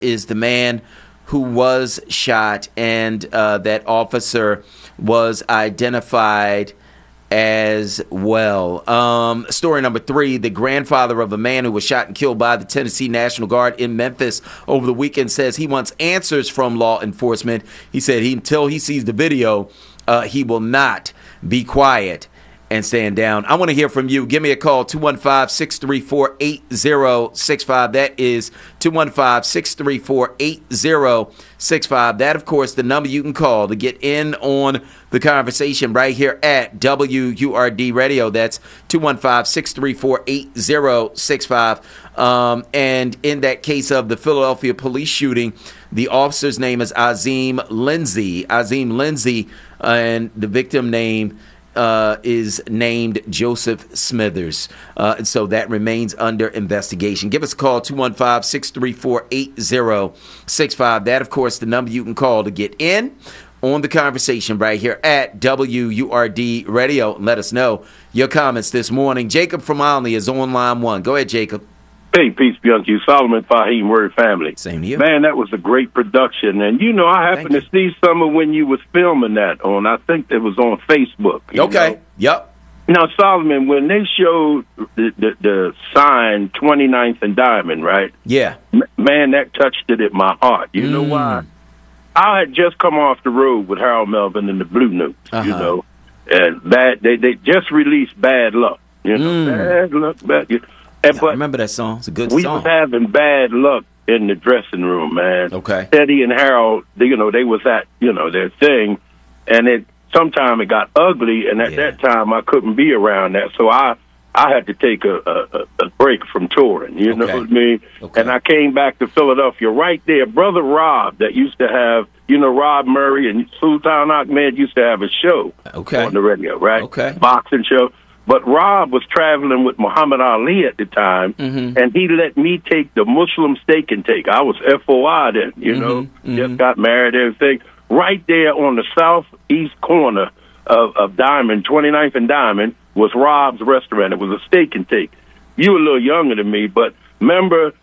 is the man who was shot, and that officer was identified as well. Story number 3, the grandfather of a man who was shot and killed by the Tennessee National Guard in Memphis over the weekend says he wants answers from law enforcement. He said until he sees the video, he will not be quiet and stand down. I want to hear from you. Give me a call, 215-634-8065. That is 215-634-8065. That, of course, the number you can call to get in on the conversation right here at WURD Radio. That's 215-634-8065. And in that case of the Philadelphia police shooting, the officer's name is Azim Lindsay. Azim Lindsay, and the victim name is named Joseph Smithers. And so that remains under investigation. Give us a call, 215-634-8065. That, of course, the number you can call to get in on the conversation right here at WURD Radio. Let us know your comments this morning. Jacob from Olney is on line 1. Go ahead, Jacob. Hey, peace be unto you. Solomon Fahim, Word family. Same to you. Man, that was a great production. And, I happened to see some of when you was filming that on, I think it was on Facebook. Okay. Yep. Now, Solomon, when they showed the sign 29th and Diamond, right? Yeah. Man, that touched it at my heart. You know why? I had just come off the road with Harold Melvin and the Blue Notes, and they just released Bad Luck. Bad Luck, Bad Luck. I remember that song. It's a good song. We was having bad luck in the dressing room, man. Okay. Eddie and Harold, they was at, their thing, and sometime it got ugly, and at that time I couldn't be around that, so I had to take a break from touring, you know what I mean? Okay. And I came back to Philadelphia right there. Brother Rob, that used to have, Rob Murray and Sultan Ahmed used to have a show on the radio, right? Okay. Boxing show. But Rob was traveling with Muhammad Ali at the time, and he let me take the Muslim steak and take. I was FOI then, just got married and everything. Right there on the southeast corner of Diamond, 29th and Diamond, was Rob's restaurant. It was a steak and take. You were a little younger than me, but remember,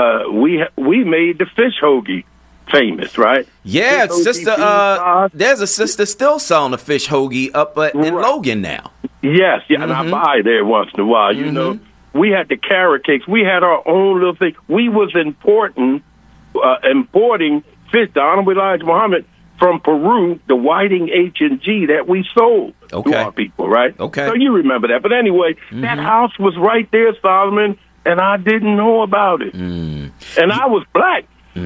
we made the fish hoagie famous, right? Yeah, sister. There's a sister still selling the fish hoagie up in Logan now. Yes, and I buy there once in a while. We had the carrot cakes. We had our own little thing. We was importing fish. The Honorable Elijah Muhammad from Peru, the whiting H&G that we sold to our people, right? Okay. So you remember that. But anyway, that house was right there, Solomon, and I didn't know about it. And I was black.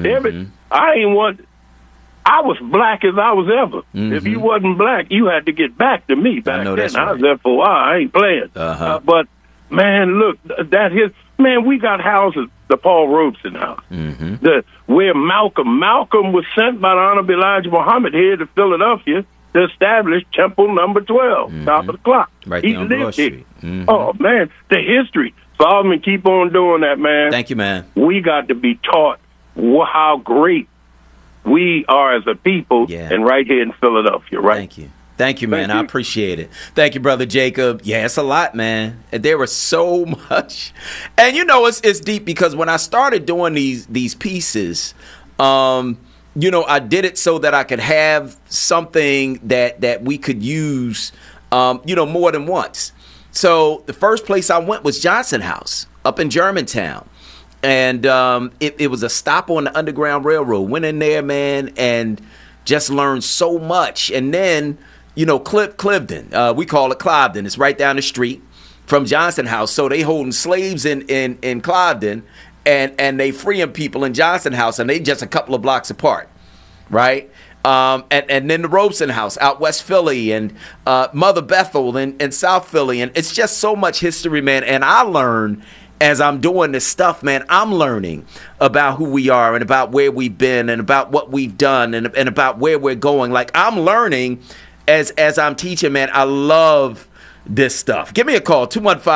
I was black as I was ever. If you wasn't black, you had to get back to me back then. Right. I was there for a while. I ain't playing. But, man, look, we got houses, the Paul Robeson house, where Malcolm was sent by the Honorable Elijah Muhammad here to Philadelphia to establish Temple number 12, top of the clock. Right, he lived here. Oh, man, the history. Solomon, keep on doing that, man. Thank you, man. We got to be taught how great we are as a people, and right here in Philadelphia, right? Thank you, man. I appreciate it. Thank you, Brother Jacob. Yeah, it's a lot, man. And there was so much. And, it's deep because when I started doing these pieces, I did it so that I could have something that we could use, more than once. So the first place I went was Johnson House up in Germantown. And it was a stop on the Underground Railroad. Went in there, man, and just learned so much. And then, Cliveden, we call it Cliveden. It's right down the street from Johnson House. So they holding slaves in Cliveden, and they freeing people in Johnson House, and they just a couple of blocks apart, right? And then the Robeson House out West Philly, and Mother Bethel in South Philly. And it's just so much history, man. And I learned, as I'm doing this stuff, man, I'm learning about who we are and about where we've been and about what we've done and about where we're going. Like, I'm learning as I'm teaching, man. I love this stuff. Give me a call.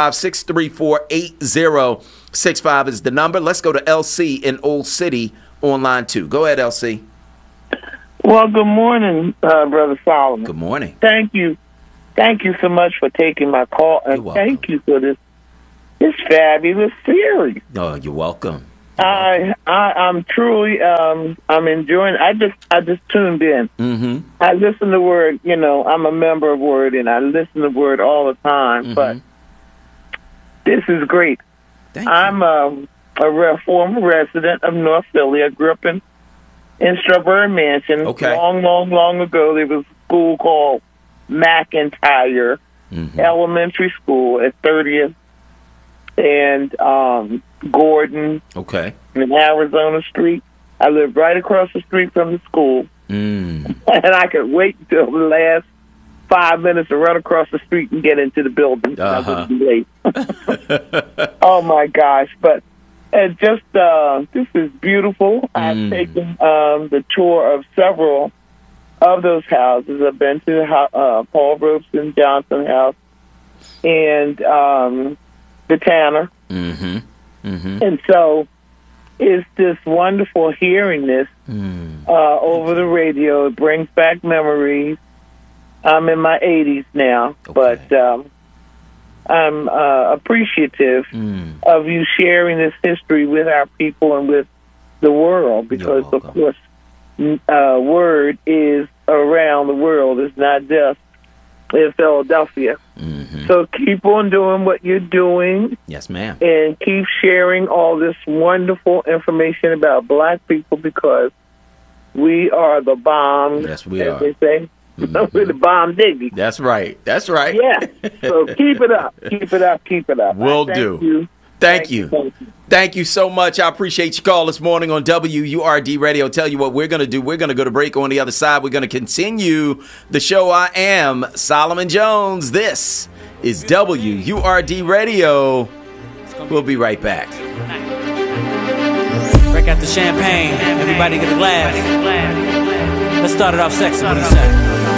215-634-8065 is the number. Let's go to LC in Old City on line 2. Go ahead, LC. Well, good morning, Brother Solomon. Good morning. Thank you. Thank you so much for taking my call, and thank you for this fabulous series. Oh, you're welcome. I'm truly I'm enjoying. I just tuned in. Mm-hmm. I listen to Word. You know, I'm a member of Word, and I listen to Word all the time. Mm-hmm. But this is great. I'm a former resident of North Philly. I grew up in Strawberry Mansion. Okay. Long ago, there was a school called McIntyre Elementary School at 30th and Gordon. Okay. In Arizona Street. I lived right across the street from the school. And I could wait until the last 5 minutes to run across the street and get into the building. I wouldn't be late. Oh, my gosh. But this is beautiful. I've taken the tour of several of those houses. I've been to Paul Robeson Johnson House and the Tanner. And so it's just wonderful hearing this over the radio. It brings back memories. I'm in my 80s now, but I'm appreciative of you sharing this history with our people and with the world, because, of course, Word is around the world. It's not just in Philadelphia. So keep on doing what you're doing. Yes, ma'am. And keep sharing all this wonderful information about Black people, because we are the bomb. Yes, we as are. They say. We're the bomb diggy. That's right. That's right. Yeah. So keep it up. Keep it up. Keep it up. Will do. Thank you. Thank you so much. I appreciate your call this morning on WURD Radio. Tell you what we're going to do. We're going to go to break. On the other side, we're going to continue the show. I am Solomon Jones. This is WURD Radio. We'll be right back. Break out the champagne. Everybody get a glass. Let's start it off sexy. What do you say?